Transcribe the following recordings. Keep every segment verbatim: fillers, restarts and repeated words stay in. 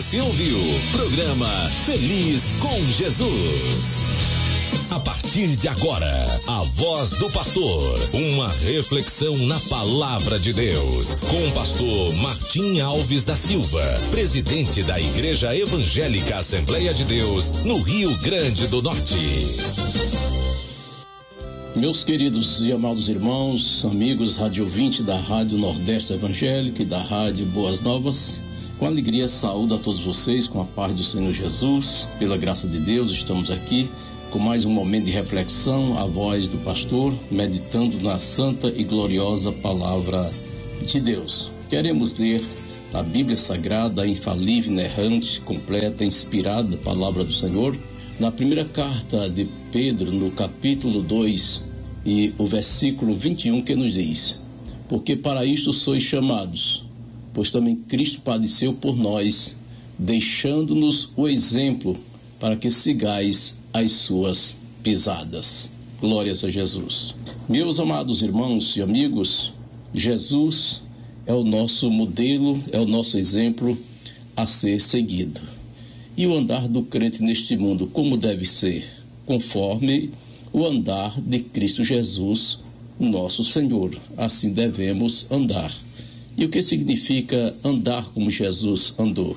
Você ouviu? Programa Feliz com Jesus. A partir de agora, a voz do pastor, uma reflexão na palavra de Deus, com o pastor Martim Alves da Silva, presidente da Igreja Evangélica Assembleia de Deus, no Rio Grande do Norte. Meus queridos e amados irmãos, amigos rádio ouvinte da Rádio Nordeste Evangélica e da Rádio Boas Novas, com alegria saúdo a todos vocês, com a paz do Senhor Jesus. Pela graça de Deus, estamos aqui com mais um momento de reflexão, a voz do pastor, meditando na santa e gloriosa palavra de Deus. Queremos ler a Bíblia Sagrada, infalível, inerrante, completa, inspirada, palavra do Senhor, na primeira carta de Pedro, no capítulo dois, e o versículo vinte e um, que nos diz: porque para isto sois chamados, pois também Cristo padeceu por nós, deixando-nos o exemplo, para que sigais as suas pisadas. Glórias a Jesus. Meus amados irmãos e amigos, Jesus é o nosso modelo, é o nosso exemplo a ser seguido. E o andar do crente neste mundo, como deve ser? Conforme o andar de Cristo Jesus, nosso Senhor. Assim devemos andar. E o que significa andar como Jesus andou?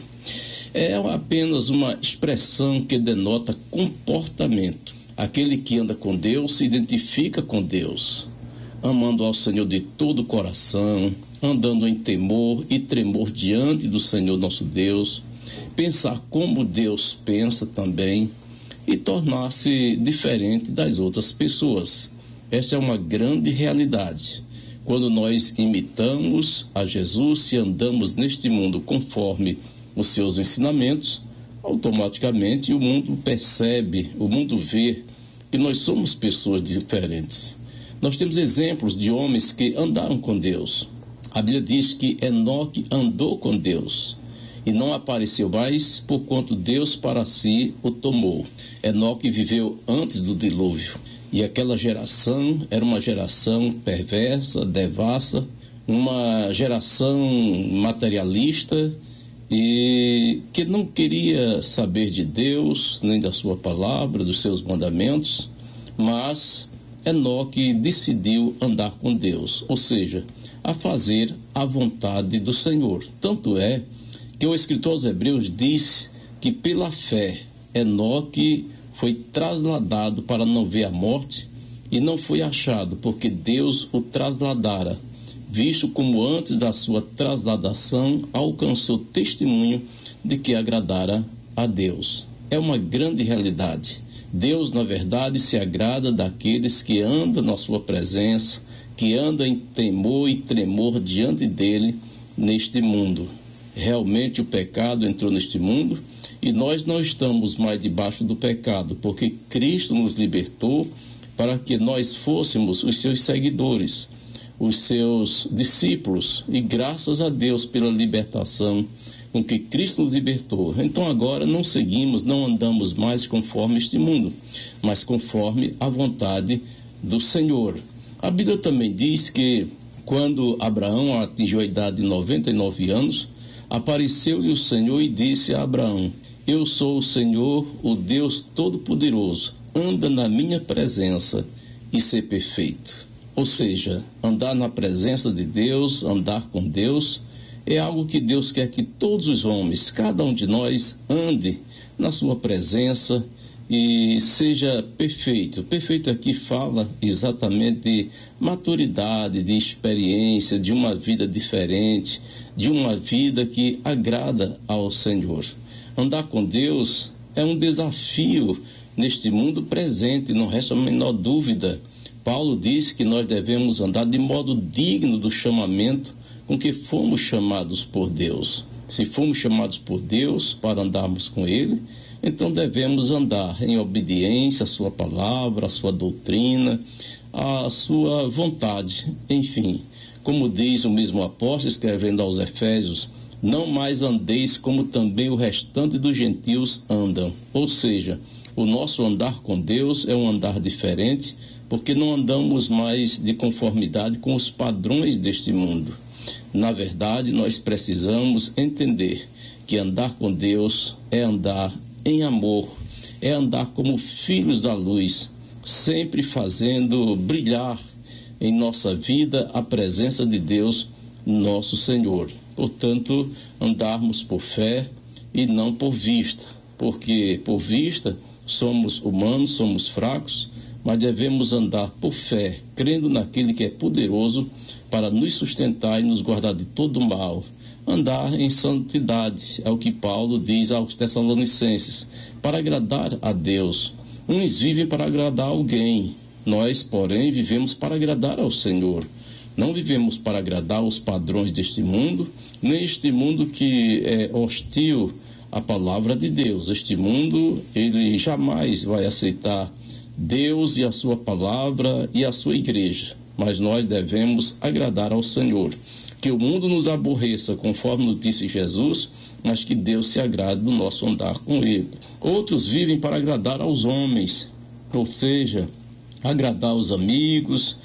É apenas uma expressão que denota comportamento. Aquele que anda com Deus se identifica com Deus, amando ao Senhor de todo o coração, andando em temor e tremor diante do Senhor nosso Deus, pensar como Deus pensa também e tornar-se diferente das outras pessoas. Essa é uma grande realidade. Quando nós imitamos a Jesus e andamos neste mundo conforme os seus ensinamentos, automaticamente o mundo percebe, o mundo vê que nós somos pessoas diferentes. Nós temos exemplos de homens que andaram com Deus. A Bíblia diz que Enoque andou com Deus e não apareceu mais, porquanto Deus para si o tomou. Enoque viveu antes do dilúvio, e aquela geração era uma geração perversa, devassa, uma geração materialista e que não queria saber de Deus, nem da sua palavra, dos seus mandamentos, mas Enoque decidiu andar com Deus, ou seja, a fazer a vontade do Senhor. Tanto é que o escritor aos Hebreus diz que pela fé Enoque foi trasladado para não ver a morte e não foi achado, porque Deus o trasladara, visto como antes da sua trasladação alcançou testemunho de que agradara a Deus. É uma grande realidade. Deus, na verdade, se agrada daqueles que andam na sua presença, que andam em temor e tremor diante dele neste mundo. Realmente o pecado entrou neste mundo e nós não estamos mais debaixo do pecado, porque Cristo nos libertou para que nós fôssemos os seus seguidores, os seus discípulos, e graças a Deus pela libertação com que Cristo nos libertou. Então agora não seguimos, não andamos mais conforme este mundo, mas conforme a vontade do Senhor. A Bíblia também diz que quando Abraão atingiu a idade de noventa e nove anos, apareceu-lhe o Senhor e disse a Abraão: eu sou o Senhor, o Deus Todo-Poderoso, anda na minha presença e ser perfeito. Ou seja, andar na presença de Deus, andar com Deus, é algo que Deus quer que todos os homens, cada um de nós, ande na sua presença e seja perfeito. Perfeito aqui fala exatamente de maturidade, de experiência, de uma vida diferente, de uma vida que agrada ao Senhor. Andar com Deus é um desafio neste mundo presente, não resta a menor dúvida. Paulo diz que nós devemos andar de modo digno do chamamento com que fomos chamados por Deus. Se fomos chamados por Deus para andarmos com Ele, então devemos andar em obediência à sua palavra, à sua doutrina, à sua vontade, enfim. Como diz o mesmo apóstolo, escrevendo aos Efésios: não mais andeis como também o restante dos gentios andam. Ou seja, o nosso andar com Deus é um andar diferente, porque não andamos mais de conformidade com os padrões deste mundo. Na verdade, nós precisamos entender que andar com Deus é andar em amor, é andar como filhos da luz, sempre fazendo brilhar em nossa vida a presença de Deus, nosso Senhor. Portanto, andarmos por fé e não por vista, porque por vista somos humanos, somos fracos, mas devemos andar por fé, crendo naquele que é poderoso para nos sustentar e nos guardar de todo mal. Andar em santidade, é o que Paulo diz aos Tessalonicenses, para agradar a Deus. Uns vivem para agradar alguém, nós, porém, vivemos para agradar ao Senhor. Não vivemos para agradar os padrões deste mundo, nem este mundo que é hostil à palavra de Deus. Este mundo, ele jamais vai aceitar Deus e a sua palavra e a sua igreja, mas nós devemos agradar ao Senhor. Que o mundo nos aborreça, conforme nos disse Jesus, mas que Deus se agrade do nosso andar com Ele. Outros vivem para agradar aos homens, ou seja, agradar aos amigos,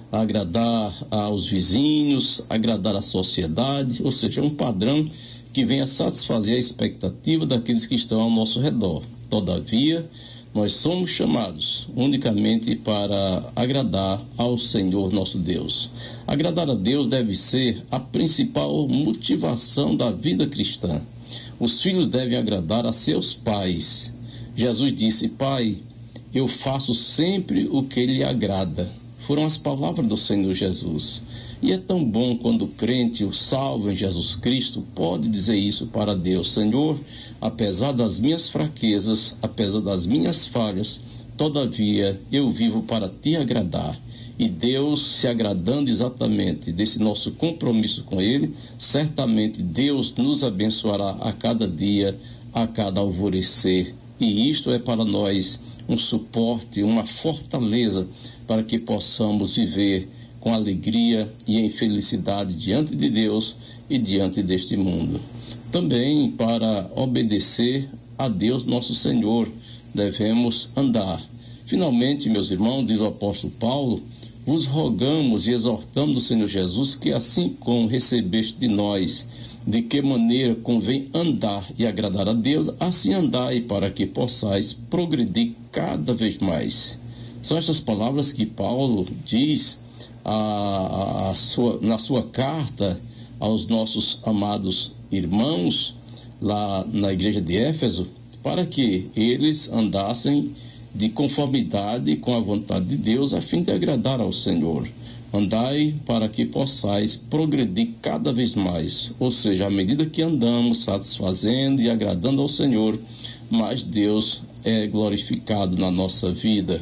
agradar aos vizinhos, agradar à sociedade, ou seja, um padrão que venha satisfazer a expectativa daqueles que estão ao nosso redor. Todavia, nós somos chamados unicamente para agradar ao Senhor nosso Deus. Agradar a Deus deve ser a principal motivação da vida cristã. Os filhos devem agradar a seus pais. Jesus disse: Pai, eu faço sempre o que lhe agrada. Foram as palavras do Senhor Jesus. E é tão bom quando o crente, o salvo em Jesus Cristo, pode dizer isso para Deus: Senhor, apesar das minhas fraquezas, apesar das minhas falhas, todavia eu vivo para te agradar. E Deus, se agradando exatamente desse nosso compromisso com Ele, certamente Deus nos abençoará a cada dia, a cada alvorecer. E isto é para nós um suporte, uma fortaleza para que possamos viver com alegria e em felicidade diante de Deus e diante deste mundo. Também para obedecer a Deus nosso Senhor devemos andar. Finalmente, meus irmãos, diz o apóstolo Paulo, vos rogamos e exortamos o Senhor Jesus que assim como recebeste de nós, de que maneira convém andar e agradar a Deus, assim andai para que possais progredir cada vez mais. São estas palavras que Paulo diz a, a, a sua, na sua carta aos nossos amados irmãos lá na igreja de Éfeso, para que eles andassem de conformidade com a vontade de Deus, a fim de agradar ao Senhor. Andai para que possais progredir cada vez mais, ou seja, à medida que andamos satisfazendo e agradando ao Senhor, mais Deus é glorificado na nossa vida.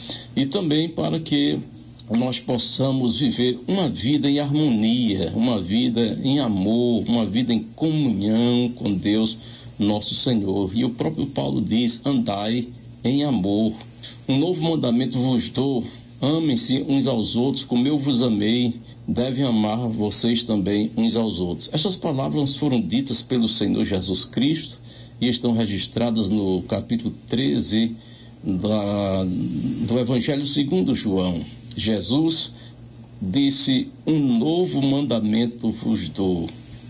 E também para que nós possamos viver uma vida em harmonia, uma vida em amor, uma vida em comunhão com Deus, nosso Senhor. E o próprio Paulo diz: andai em amor. Um novo mandamento vos dou: amem-se uns aos outros como eu vos amei, devem amar vocês também uns aos outros. Estas palavras foram ditas pelo Senhor Jesus Cristo e estão registradas no capítulo treze da, do Evangelho segundo João. Jesus disse: um novo mandamento vos dou,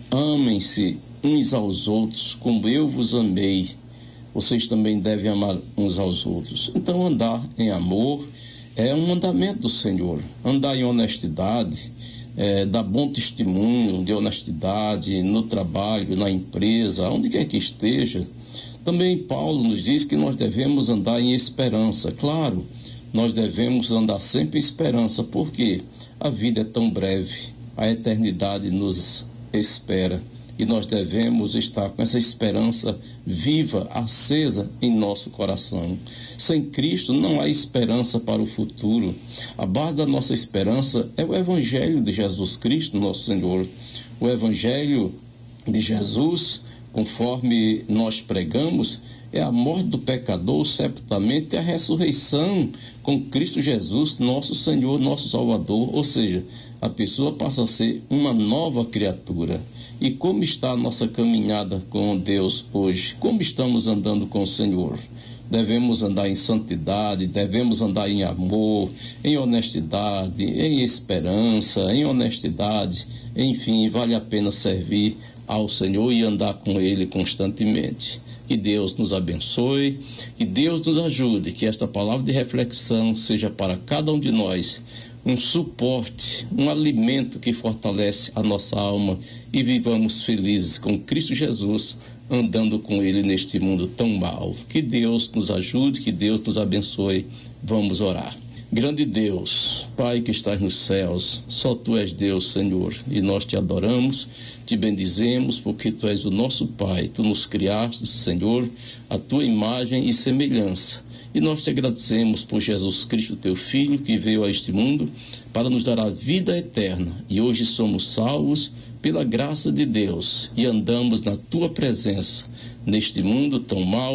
amem-se uns aos outros como eu vos amei, vocês também devem amar uns aos outros. Então, andar em amor é um mandamento do Senhor. Andar em honestidade, é, dar bom testemunho de honestidade no trabalho, na empresa, onde quer que esteja. Também Paulo nos diz que nós devemos andar em esperança. Claro, nós devemos andar sempre em esperança, porque a vida é tão breve, a eternidade nos espera. E nós devemos estar com essa esperança viva, acesa em nosso coração. Sem Cristo não há esperança para o futuro. A base da nossa esperança é o Evangelho de Jesus Cristo, nosso Senhor. O Evangelho de Jesus, conforme nós pregamos, é a morte do pecador, o sepultamento e a ressurreição com Cristo Jesus, nosso Senhor, nosso Salvador. Ou seja, a pessoa passa a ser uma nova criatura. E como está a nossa caminhada com Deus hoje? Como estamos andando com o Senhor? Devemos andar em santidade, devemos andar em amor, em honestidade, em esperança, em honestidade. Enfim, vale a pena servir ao Senhor e andar com Ele constantemente. Que Deus nos abençoe, que Deus nos ajude, que esta palavra de reflexão seja para cada um de nós um suporte, um alimento que fortalece a nossa alma e vivamos felizes com Cristo Jesus, andando com Ele neste mundo tão mau. Que Deus nos ajude, que Deus nos abençoe. Vamos orar. Grande Deus, Pai que estás nos céus, só Tu és Deus, Senhor, e nós Te adoramos, Te bendizemos, porque Tu és o nosso Pai. Tu nos criaste, Senhor, a Tua imagem e semelhança. E nós Te agradecemos por Jesus Cristo, Teu Filho, que veio a este mundo para nos dar a vida eterna. E hoje somos salvos pela graça de Deus e andamos na Tua presença, neste mundo tão mau.